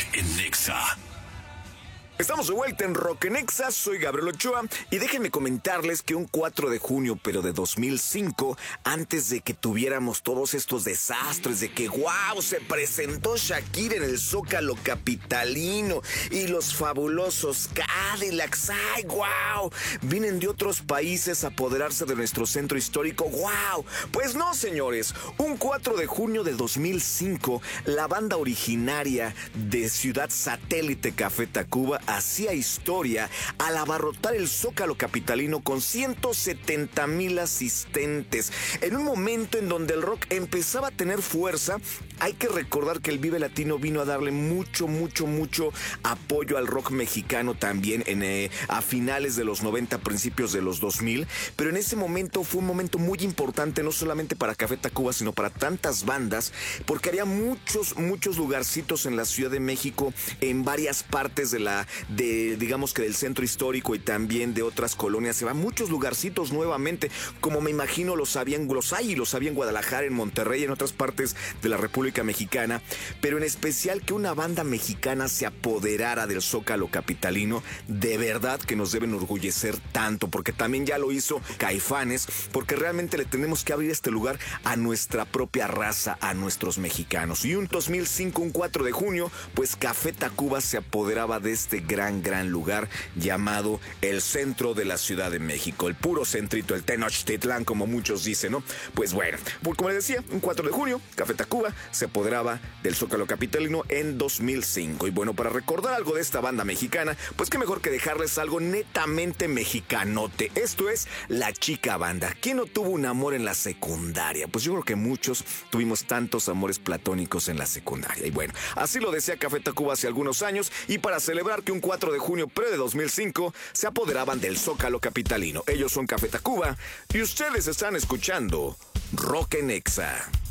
en Nexa. Estamos de vuelta en Rock en Exa, soy Gabriel Ochoa y déjenme comentarles que un 4 de junio, pero de 2005, antes de que tuviéramos todos estos desastres de que wow, se presentó Shakira en el Zócalo capitalino y los fabulosos Cadillacs, ay wow, vienen de otros países a apoderarse de nuestro centro histórico, wow, pues no señores, un 4 de junio de 2005, la banda originaria de Ciudad Satélite Café Tacuba hacía historia al abarrotar el Zócalo capitalino con 170,000 asistentes. En un momento en donde el rock empezaba a tener fuerza, hay que recordar que el Vive Latino vino a darle mucho apoyo al rock mexicano también a finales de los 90, principios de los 2000, pero en ese momento fue un momento muy importante, no solamente para Café Tacuba, sino para tantas bandas, porque había muchos lugarcitos en la Ciudad de México, en varias partes digamos que del centro histórico y también de otras colonias. Se van muchos lugarcitos nuevamente, como me imagino los había en Guadalajara, en Monterrey, en otras partes de la República Mexicana, pero en especial que una banda mexicana se apoderara del Zócalo capitalino, de verdad que nos deben enorgullecer tanto, porque también ya lo hizo Caifanes, porque realmente le tenemos que abrir este lugar a nuestra propia raza, a nuestros mexicanos. Y un 2005, un 4 de junio, pues Café Tacuba se apoderaba de este gran lugar llamado el centro de la Ciudad de México, el puro centrito, el Tenochtitlán, como muchos dicen, ¿no? Pues bueno, como les decía, un 4 de junio, Café Tacuba se apoderaba del Zócalo capitalino en 2005. Y bueno, para recordar algo de esta banda mexicana, pues qué mejor que dejarles algo netamente mexicanote. Esto es La Chica Banda. ¿Quién no tuvo un amor en la secundaria? Pues yo creo que muchos tuvimos tantos amores platónicos en la secundaria. Y bueno, así lo decía Café Tacuba hace algunos años, y para celebrar que un 4 de junio, pero de 2005, se apoderaban del Zócalo capitalino. Ellos son Café Tacuba y ustedes están escuchando Rock en Exa.